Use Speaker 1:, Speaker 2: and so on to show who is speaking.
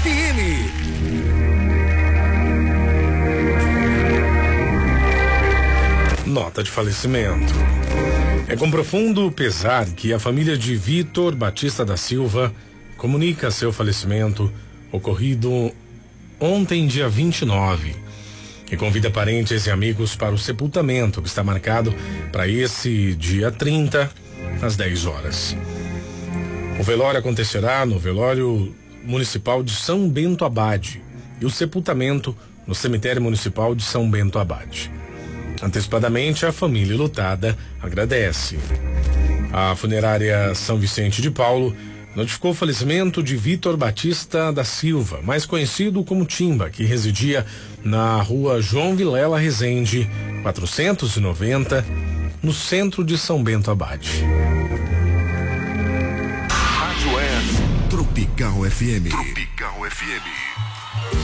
Speaker 1: FM. Nota de falecimento. É com profundo pesar que a família de Vitor Batista da Silva comunica seu falecimento ocorrido ontem, dia 29, e convida parentes e amigos para o sepultamento que está marcado para esse dia 30, às 10 horas. O velório acontecerá no velório municipal de São Bento Abade e o sepultamento no cemitério municipal de São Bento Abade. Antecipadamente, a família lutada agradece. A funerária São Vicente de Paulo notificou o falecimento de Vitor Batista da Silva, mais conhecido como Timba, que residia na rua João Vilela Rezende, 490, no centro de São Bento Abade.
Speaker 2: Rádio é
Speaker 3: Tropical FM.
Speaker 2: Tropical FM.